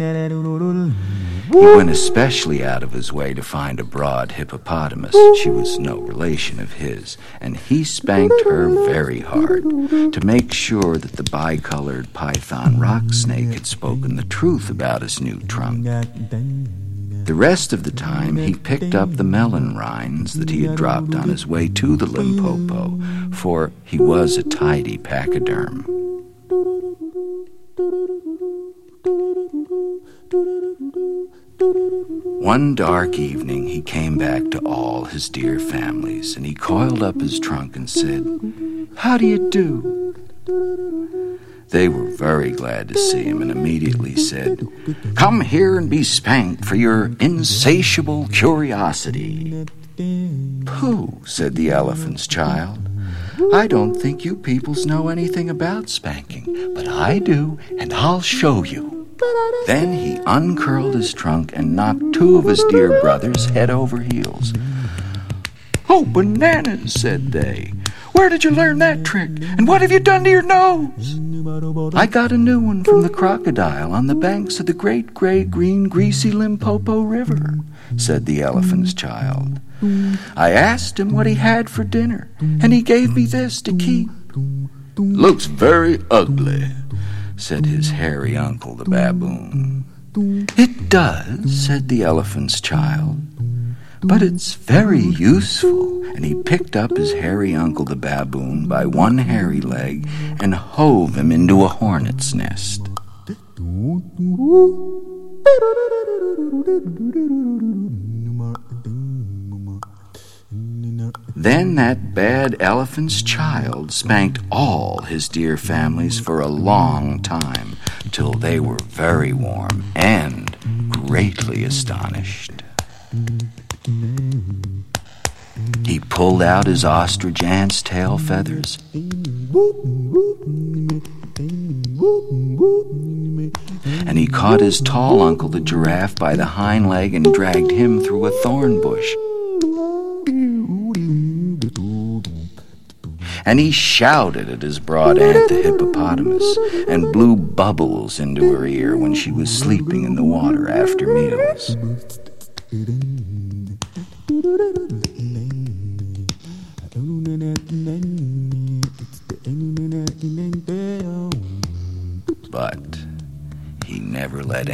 He went especially out of his way to find a broad hippopotamus. She was no relation of his, and he spanked her very hard to make sure that the bicolored python rock snake had spoken the truth about his new trunk. The rest of the time, he picked up the melon rinds that he had dropped on his way to the Limpopo, for he was a tidy pachyderm. One dark evening, he came back to all his dear families, and he coiled up his trunk and said, "How do you do?" They were very glad to see him and immediately said, "Come here and be spanked for your insatiable curiosity." "Pooh," said the elephant's child. "I don't think you peoples know anything about spanking, but I do, and I'll show you." Then he uncurled his trunk and knocked two of his dear brothers head over heels. "Oh, bananas," said they. "Where did you learn that trick? And what have you done to your nose?" "I got a new one from the crocodile on the banks of the great gray green greasy Limpopo River," said the elephant's child. "I asked him what he had for dinner, and he gave me this to keep." "Looks very ugly," said his hairy uncle, the baboon. "It does," said the elephant's child, "but it's very useful." And he picked up his hairy uncle, the baboon, by one hairy leg and hove him into a hornet's nest. Then that bad elephant's child spanked all his dear families for a long time, till they were very warm and greatly astonished. He pulled out his ostrich ant's tail feathers and he caught his tall uncle, the giraffe, by the hind leg and dragged him through a thorn bush. And he shouted at his broad aunt, the hippopotamus, and blew bubbles into her ear when she was sleeping in the water after meals.